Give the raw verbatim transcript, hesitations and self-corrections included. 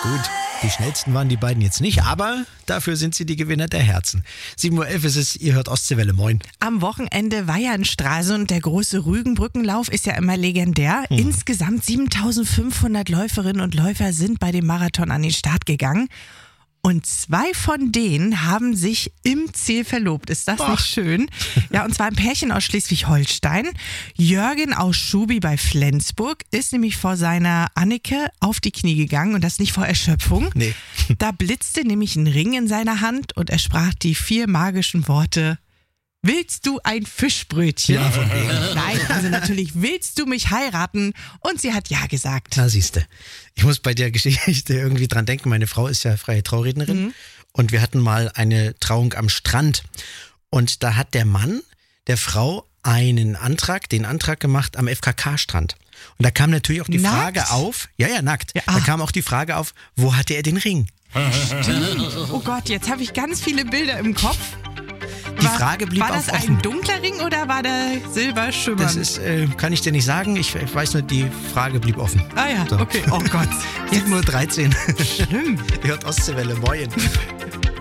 Gut, die schnellsten waren die beiden jetzt nicht, aber dafür sind sie die Gewinner der Herzen. sieben Uhr elf ist es, ihr hört Ostseewelle, moin. Am Wochenende war ja in Stralsund, der große Rügenbrückenlauf ist ja immer legendär. Hm. Insgesamt siebentausendfünfhundert Läuferinnen und Läufer sind bei dem Marathon an den Start gegangen. Und zwei von denen haben sich im Ziel verlobt. Ist das Boah. nicht schön? Ja, und zwar ein Pärchen aus Schleswig-Holstein. Jürgen aus Schubi bei Flensburg ist nämlich vor seiner Annike auf die Knie gegangen und das nicht vor Erschöpfung. Nee. Da blitzte nämlich ein Ring in seiner Hand und er sprach die vier magischen Worte: Willst du ein Fischbrötchen? Ja, von wegen. Nein, also natürlich, willst du mich heiraten? Und sie hat ja gesagt. Na, siehste. Ich muss bei der Geschichte irgendwie dran denken. Meine Frau ist ja freie Traurednerin mhm. und wir hatten mal eine Trauung am Strand. Und da hat der Mann der Frau einen Antrag, den Antrag gemacht am F K K-Strand. Und da kam natürlich auch die nackt? Frage auf, ja, ja, nackt. Ja, da kam auch die Frage auf, wo hatte er den Ring? Oh Gott, jetzt habe ich ganz viele Bilder im Kopf. Die war, Frage blieb war das auch offen. ein dunkler Ring oder war der silberschimmernd? Das ist, äh, kann ich dir nicht sagen. Ich, ich weiß nur, die Frage blieb offen. Ah ja, so. okay. Oh Gott. sieben Uhr dreizehn. Schlimm. Ihr hört Ostseewelle, moin.